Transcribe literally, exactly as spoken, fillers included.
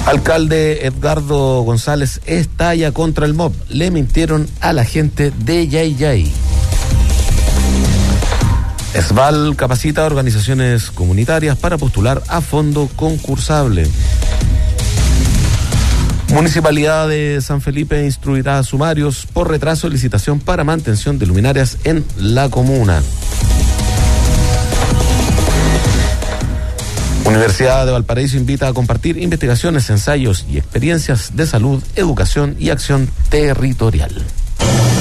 Alcalde Edgardo González estalla contra el M O B. Le mintieron a la gente de Yay Yay. Esval capacita a organizaciones comunitarias para postular a fondo concursable. Municipalidad de San Felipe instruirá a sumarios por retraso de licitación para mantención de luminarias en la comuna. Universidad de Valparaíso invita a compartir investigaciones, ensayos y experiencias de salud, educación y acción territorial.